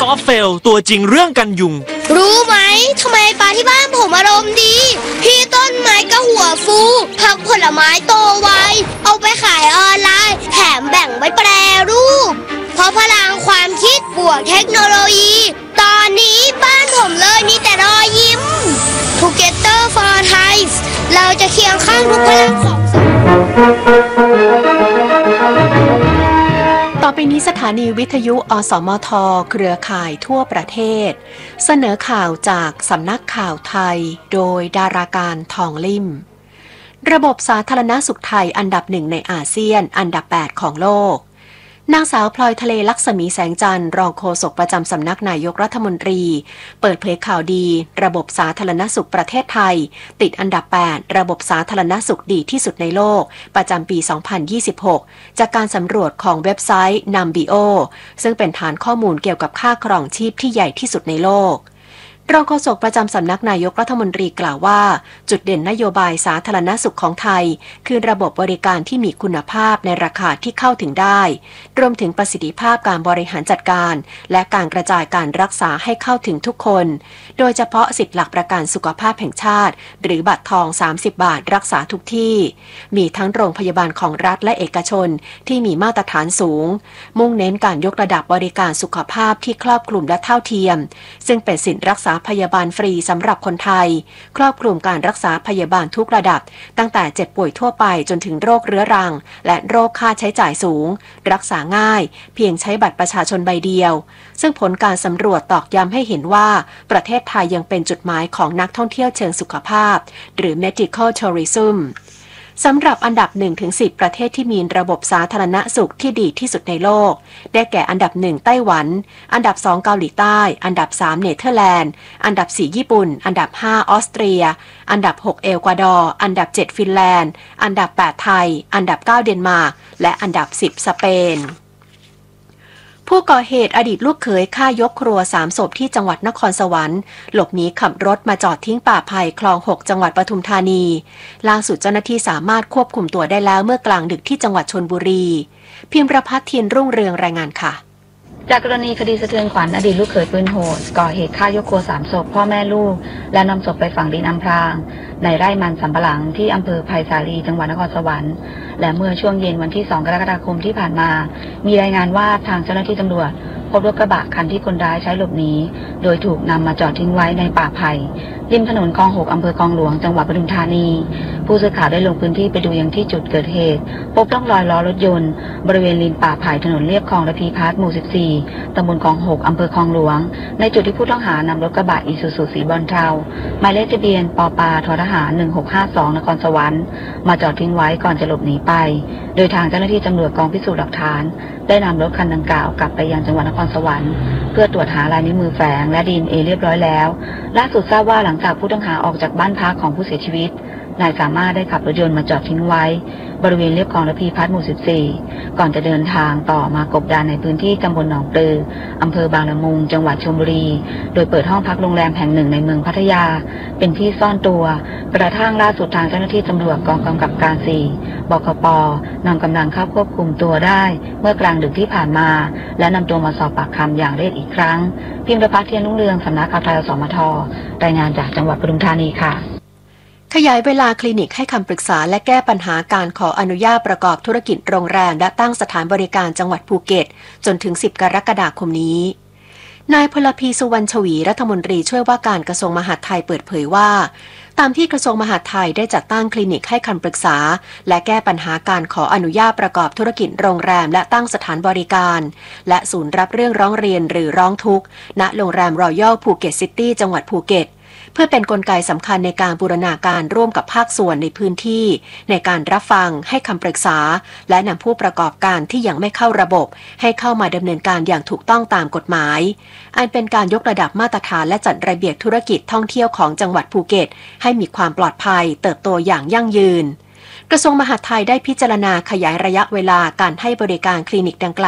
อฟเฟลตัวจริงเรื่องกันยุงรู้ไหมทำไมปลาที่บ้านผมอารมณ์ดีพี่ต้นไม้ก็หัวฟูผักผลไม้โตไวเอาไปขายออนไลน์แถมแบ่งไว้แปรรูปเพราะพลังความคิดบวกเทคโนโลยีตอนนี้บ้านผมเลยมีแต่รอยยิ้ม Together for Thai เราจะเคียงข้างทุกพลังของต่อไปนี้สถานีวิทยุอสมทเครือข่ายทั่วประเทศเสนอข่าวจากสำนักข่าวไทยโดยดาราการทองลิ่มระบบสาธารณสุขไทยอันดับ1ในอาเซียนอันดับ8ของโลกนางสาวพลอยทะเลลักษมีแสงจันทร์รองโฆษกประจำสำนักนายกรัฐมนตรีเปิดเผยข่าวดีระบบสาธารณสุขประเทศไทยติดอันดับ8ระบบสาธารณสุขดีที่สุดในโลกประจำปี 2026 จากการสำรวจของเว็บไซต์ Numbeo ซึ่งเป็นฐานข้อมูลเกี่ยวกับค่าครองชีพที่ใหญ่ที่สุดในโลกรองโฆษกประจำสำนักนายกรัฐมนตรีกล่าวว่าจุดเด่นนโยบายสาธารณสุขของไทยคือระบบบริการที่มีคุณภาพในราคาที่เข้าถึงได้รวมถึงประสิทธิภาพการบริหารจัดการและการกระจายการรักษาให้เข้าถึงทุกคนโดยเฉพาะสิทธิหลักประกันสุขภาพแห่งชาติหรือบัตรทอง30 บาทรักษาทุกที่มีทั้งโรงพยาบาลของรัฐและเอกชนที่มีมาตรฐานสูงมุ่งเน้นการยกระดับบริการสุขภาพที่ครอบคลุมและเท่าเทียมซึ่งเป็นสิทธิรักษาพยาบาลฟรีสำหรับคนไทยครอบคลุมการรักษาพยาบาลทุกระดับตั้งแต่เจ็บป่วยทั่วไปจนถึงโรคเรื้อรังและโรคค่าใช้จ่ายสูงรักษาง่ายเพียงใช้บัตรประชาชนใบเดียวซึ่งผลการสำรวจตอกย้ำให้เห็นว่าประเทศไทยยังเป็นจุดหมายของนักท่องเที่ยวเชิงสุขภาพหรือ medical tourismสำหรับอันดับ 1-10 ประเทศที่มีระบบสาธารณสุขที่ดีที่สุดในโลกได้แก่อันดับ 1 ไต้หวันอันดับ 2 เกาหลีใต้อันดับ 3 เนเธอร์แลนด์อันดับ 4 ญี่ปุ่นอันดับ 5 ออสเตรียอันดับ 6 เอกวาดอร์อันดับ 7 ฟินแลนด์อันดับ 8 ไทยอันดับ 9 เดนมาร์กและอันดับ 10 สเปนผู้ก่อเหตุอดีตลูกเขยฆ่ายกครัว3 ศพที่จังหวัดนครสวรรค์หลบหนีขับรถมาจอดทิ้งป่าไผ่คลอง 6 จังหวัดปทุมธานีล่าสุดเจ้าหน้าที่สามารถควบคุมตัวได้แล้วเมื่อกลางดึกที่จังหวัดชลบุรีพิมพ์ประภัสเทียนรุ่งเรืองรายงานค่ะจากกรณีคดีสะเทือนขวัญอดีตลูกเขยปืนโหดก่อเหตุฆ่ายกครัว3 ศพพ่อแม่ลูกและนำศพไปฝังดินอำพรางในไร่มันสำปะหลังที่อำเภอไผ่สาลีจังหวัดนครสวรรค์และเมื่อช่วงเย็นวันที่ 2 กรกฎาคมที่ผ่านมามีรายงานว่าทางเจ้าหน้าที่ตำรวจพบรถกระบะคันที่คนร้ายใช้หลบหนีโดยถูกนำมาจอดทิ้งไว้ในป่าไผ่ริมถนนคลอง 6 อำเภอคลองหลวงจังหวัดปทุมธานีผู้สื่อข่าวได้ลงพื้นที่ไปดูยังที่จุดเกิดเหตุพบร่องรอยล้อรถยนต์บริเวณริมป่าไผ่ถนนเลียบคลองระพีพัฒน์หมู่ 14 ตำบลคลอง 6 อำเภอคลองหลวงในจุดที่ผู้ต้องหานำรถกระบะอีซูซูสีบรอนเทาหมายเลขทะเบียนปปททหาร 1652 นครสวรรค์มาจอดทิ้งไว้ก่อนจะหลบหนีไปโดยทางเจ้าหน้าที่ตำรวจกองพิสูจน์หลักฐานได้นำรถคันดังกล่าวกลับไปยังจังหวัดนครสวรรค์เพื่อตรวจหาลายนิ้วมือแฝงและ DNA เรียบร้อยแล้วล่าสุดทราบว่าหลังจากผู้ต้องหาออกจากบ้านพักของผู้เสียชีวิตนายสามารถได้ขับรถยนต์มาจอดทิ้งไว้บริเวณเลียบคลองระพีพัฒน์หมู่ 14 ก่อนจะเดินทางต่อมากบดานในพื้นที่ตำบลหนองปลืออำเภอบางละมุงจังหวัดชลบุรีโดยเปิดห้องพักโรงแรมแห่งหนึ่งในเมืองพัทยาเป็นที่ซ่อนตัวกระทั่งล่าสุดทางเจ้าหน้าที่ตำรวจกองกำกับการ 4 บกป.นำกำลังเข้าควบคุมตัวได้เมื่อกลางดึกที่ผ่านมาและนำตัวมาสอบปากคำอย่างละเอียดอีกครั้งพิมพ์ประภัสเทียนรุ่งเรืองสำนักข่าวไทยอสมทรายงานจากจังหวัดปทุมธานีค่ะขยายเวลาคลินิกให้คำปรึกษาและแก้ปัญหาการขออนุญาตประกอบธุรกิจโรงแรมและตั้งสถานบริการจังหวัดภูเก็ตจนถึง 10 กรกฎาคมนี้นายพลพีสุวรรณชวีรัฐมนตรีช่วยว่าการกระทรวงมหาดไทยเปิดเผยว่าตามที่กระทรวงมหาดไทยได้จัดตั้งคลินิกให้คำปรึกษาและแก้ปัญหาการขออนุญาตประกอบธุรกิจโรงแรมและตั้งสถานบริการและศูนย์รับเรื่องร้องเรียนหรือร้องทุกข์ณโรงแรมรอยัลภูเก็ตซิตี้จังหวัดภูเก็ตเพื่อเป็นกลไกสำคัญในการบูรณาการร่วมกับภาคส่วนในพื้นที่ในการรับฟังให้คำปรึกษาและนำผู้ประกอบการที่ยังไม่เข้าระบบให้เข้ามาดำเนินการอย่างถูกต้องตามกฎหมายอันเป็นการยกระดับมาตรฐานและจัดระเบียบธุรกิจท่องเที่ยวของจังหวัดภูเก็ตให้มีความปลอดภัยเติบโตอย่างยั่งยืนกระทรวงมหาดไทยได้พิจารณาขยายระยะเวลาการให้บริการคลินิกดังกล่าว